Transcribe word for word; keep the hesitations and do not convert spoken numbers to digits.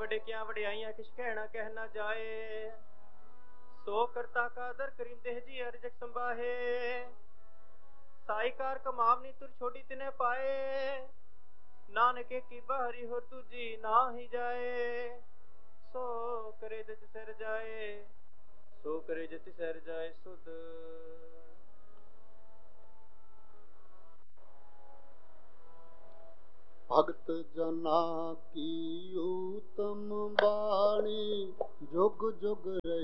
ਵੱਡੇ ਕਿਆਂ ਵਡਿਆਈਆਂ ਕਿਛ ਕਹਿਣਾ ਕਹਿ ਨਾ ਜਾਏ। ਸੋ ਕਰਤਾ ਕਾ ਆਦਰ ਕਰਿੰਦੇ ਜੀ ਅਰਜਕ ਸੰਭਾਹੇ। ਸਾਈਕਾਰ ਕਮਾਵਨੀ ਤੁਰ ਛੋਟੀ ਤਿਨੇ ਪਾਏ। ਨਾਨਕੇ ਕੀ ਬਾਹਰੀ ਹੋਰ ਦੂਜੀ ਨਾ ਹੀ ਜਾਏ। ਸੋ ਕਰੇ ਜਿਤ ਸਿਰ ਜਾਏ ਸੋ ਕਰੇ ਜਿਤ ਸਿਰ ਜਾਏ ਸੁਧ। ਭਗਤ ਜਨਾ ਕੀ ਊਤਮ ਬਾਣੀ ਜੁਗ ਜੁਗ ਰਹੀ।